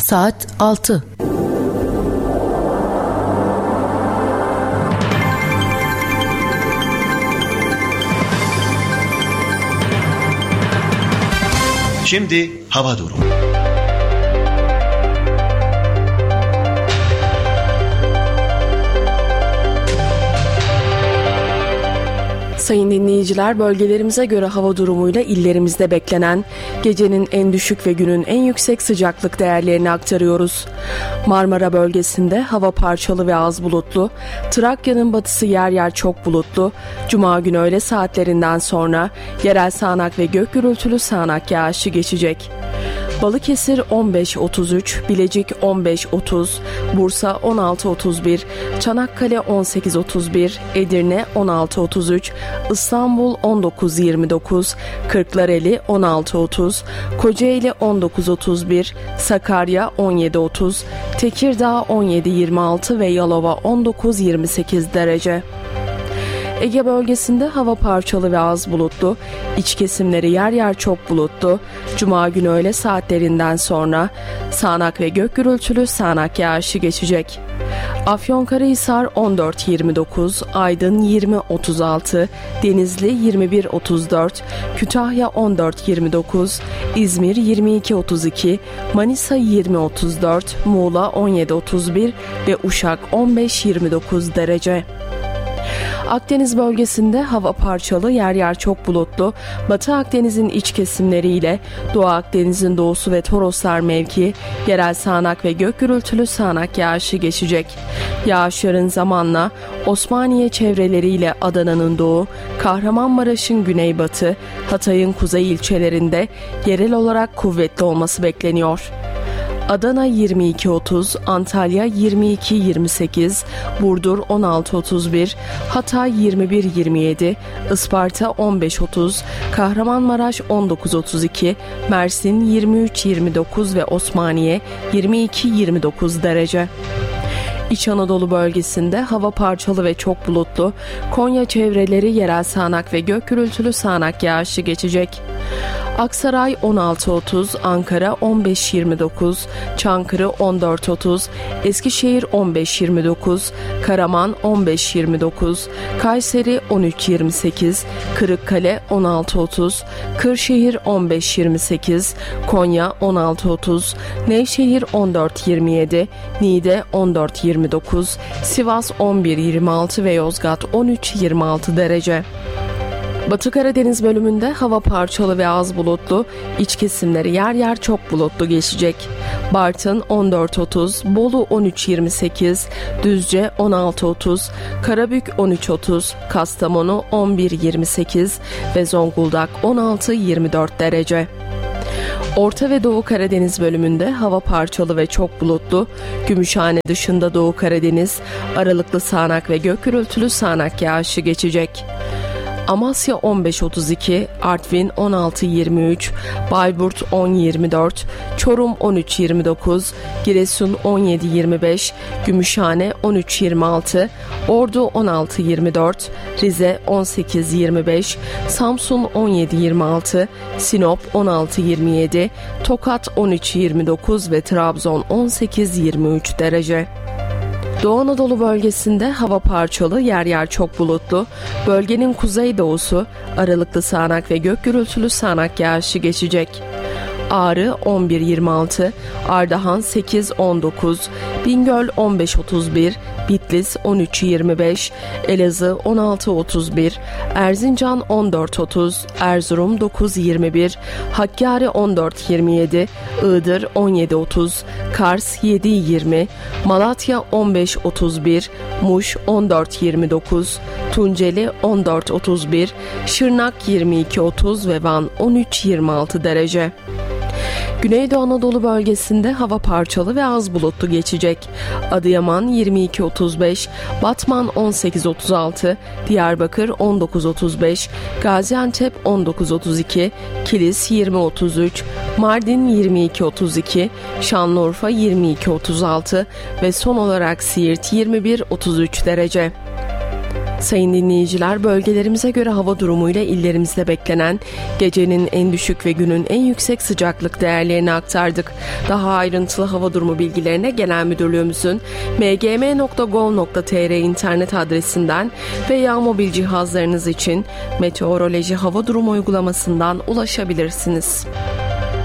Saat 6. Şimdi hava durumu. Sayın dinleyiciler, bölgelerimize göre hava durumuyla illerimizde beklenen gecenin en düşük ve günün en yüksek sıcaklık değerlerini aktarıyoruz. Marmara bölgesinde hava parçalı ve az bulutlu, Trakya'nın batısı yer yer çok bulutlu, Cuma günü öğle saatlerinden sonra yerel sağanak ve gök gürültülü sağanak yağışı geçecek. Balıkesir 15-33, Bilecik 15-30, Bursa 16-31, Çanakkale 18-31, Edirne 16-33, İstanbul 19-29, Kırklareli 16-30, Kocaeli 19-31, Sakarya 17-30, Tekirdağ 17-26 ve Yalova 19-28 derece. Ege bölgesinde hava parçalı ve az bulutlu, iç kesimleri yer yer çok bulutlu, Cuma günü öğle saatlerinden sonra sağanak ve gök gürültülü sağanak yağışı geçecek. Afyonkarahisar 14-29, Aydın 20-36, Denizli 21-34, Kütahya 14-29, İzmir 22-32, Manisa 20-34, Muğla 17-31 ve Uşak 15-29 derece. Akdeniz bölgesinde hava parçalı, yer yer çok bulutlu, Batı Akdeniz'in iç kesimleriyle Doğu Akdeniz'in doğusu ve Toroslar mevki yerel sağanak ve gök gürültülü sağanak yağışı geçecek. Yağışların zamanla Osmaniye çevreleriyle Adana'nın doğu, Kahramanmaraş'ın güneybatı, Hatay'ın kuzey ilçelerinde yerel olarak kuvvetli olması bekleniyor. Adana 22-30, Antalya 22-28, Burdur 16-31, Hatay 21-27, Isparta 15-30, Kahramanmaraş 19-32, Mersin 23-29 ve Osmaniye 22-29 derece. İç Anadolu bölgesinde hava parçalı ve çok bulutlu, Konya çevreleri yerel sağanak ve gök gürültülü sağanak yağışı geçecek. Aksaray 16-30, Ankara 15-29, Çankırı 14-30, Eskişehir 15-29, Karaman 15-29, Kayseri 13-28, Kırıkkale 16-30, Kırşehir 15-28, Konya 16-30, Nevşehir 14-27, Niğde 14-29, Sivas 11-26 ve Yozgat 13-26 derece. Batı Karadeniz bölümünde hava parçalı ve az bulutlu, iç kesimleri yer yer çok bulutlu geçecek. Bartın 14-30, Bolu 13-28, Düzce 16-30, Karabük 13-30, Kastamonu 11-28 ve Zonguldak 16-24 derece. Orta ve Doğu Karadeniz bölümünde hava parçalı ve çok bulutlu, Gümüşhane dışında Doğu Karadeniz, aralıklı sağanak ve gök gürültülü sağanak yağışı geçecek. Amasya 15-32, Artvin 16-23, Bayburt 10-24, Çorum 13-29, Giresun 17-25, Gümüşhane 13-26, Ordu 16-24, Rize 18-25, Samsun 17-26, Sinop 16-27, Tokat 13-29 ve Trabzon 18-23 derece. Doğu Anadolu bölgesinde hava parçalı, yer yer çok bulutlu, bölgenin kuzeydoğusu aralıklı sağanak ve gök gürültülü sağanak yağışı geçecek. Ağrı 11-26, Ardahan 8-19, Bingöl 15-31, Bitlis 13-25, Elazığ 16-31, Erzincan 14-30, Erzurum 9-21, Hakkari 14-27, Iğdır 17-30, Kars 7-20, Malatya 15-31, Muş 14-29, Tunceli 14-31, Şırnak 22-30 ve Van 13-26 derece. Güneydoğu Anadolu bölgesinde hava parçalı ve az bulutlu geçecek. Adıyaman 22-35, Batman 18-36, Diyarbakır 19-35, Gaziantep 19-32, Kilis 20-33, Mardin 22-32, Şanlıurfa 22-36 ve son olarak Siirt 21-33 derece. Sayın dinleyiciler, bölgelerimize göre hava durumuyla illerimizde beklenen gecenin en düşük ve günün en yüksek sıcaklık değerlerini aktardık. Daha ayrıntılı hava durumu bilgilerine Genel Müdürlüğümüzün mgm.gov.tr internet adresinden veya mobil cihazlarınız için meteoroloji hava durumu uygulamasından ulaşabilirsiniz.